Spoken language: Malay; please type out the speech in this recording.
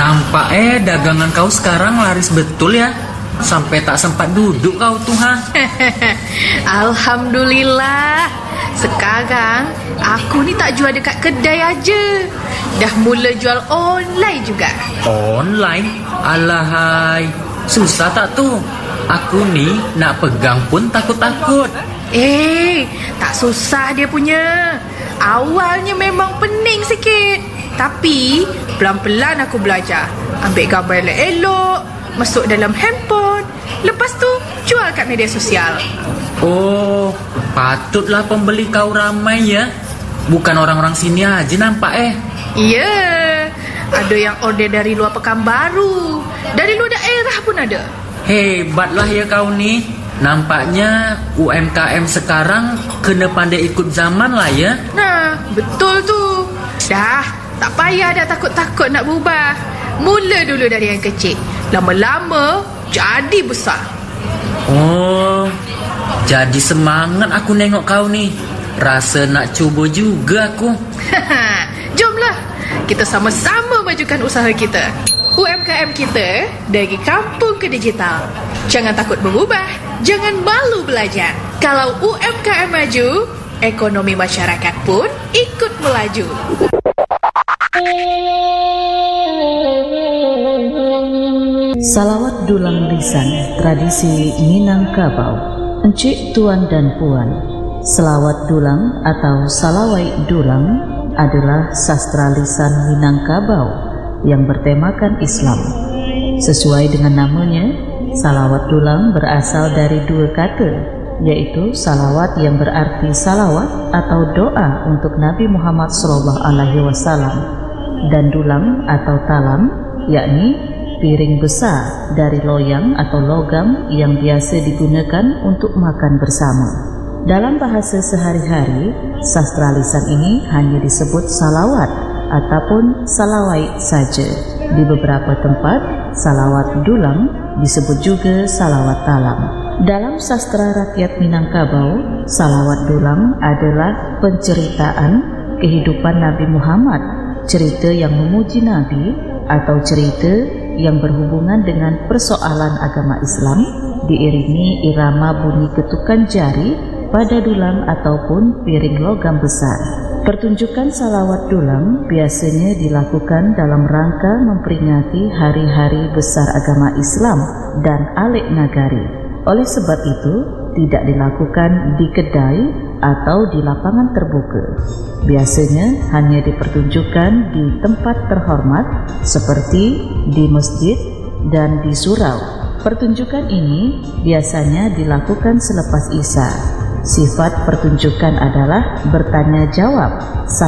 Nampak dagangan kau sekarang laris betul ya. Sampai tak sempat duduk kau tuh Alhamdulillah. Sekarang aku ni tak jual dekat kedai aja, dah mula jual online juga. Online? Alahai, susah tak tuh? Aku ni nak pegang pun takut-takut. Tak susah dia punya. Awalnya memang pening sikit, tapi pelan-pelan aku belajar. Ambil gambar elok-elok, masuk dalam handphone, lepas tu jual kat media sosial. Oh, patutlah pembeli kau ramai ya. Bukan orang-orang sini aja nampak Ya, ada yang order dari luar Pekanbaru, dari luar daerah pun ada. Hebatlah ya kau ni. Nampaknya UMKM sekarang kena pandai ikut zaman lah ya. Nah, betul tu. Dah, tak payah dah takut-takut nak berubah. Mula dulu dari yang kecil, lama-lama jadi besar. Oh, jadi semangat aku nengok kau ni. Rasa nak cuba juga aku. Jomlah, kita sama-sama majukan usaha kita. UMKM kita dari kampung ke digital. Jangan takut berubah, jangan malu belajar. Kalau UMKM maju, ekonomi masyarakat pun ikut melaju. Salawat dulang lisan tradisi Minangkabau. Encik, tuan dan puan, selawat dulang atau salawai dulang adalah sastra lisan Minangkabau yang bertemakan Islam. Sesuai dengan namanya, salawat dulang berasal dari dua kata, yaitu salawat yang berarti salawat atau doa untuk Nabi Muhammad SAW dan dulang atau talam, yakni piring besar dari loyang atau logam yang biasa digunakan untuk makan bersama. Dalam bahasa sehari-hari, sastra lisan ini hanya disebut salawat ataupun salawai saja. Di beberapa tempat, salawat dulang disebut juga salawat talam. Dalam sastra rakyat Minangkabau, salawat dulang adalah penceritaan kehidupan Nabi Muhammad, cerita yang memuji Nabi atau cerita yang berhubungan dengan persoalan agama Islam, diiringi irama bunyi ketukan jari pada dulang ataupun piring logam besar. Pertunjukan salawat dulang biasanya dilakukan dalam rangka memperingati hari-hari besar agama Islam dan alik nagari. Oleh sebab itu, tidak dilakukan di kedai atau di lapangan terbuka. Biasanya hanya dipertunjukkan di tempat terhormat seperti di masjid dan di surau. Pertunjukan ini biasanya dilakukan selepas Isya. Sifat pertunjukan adalah bertanya jawab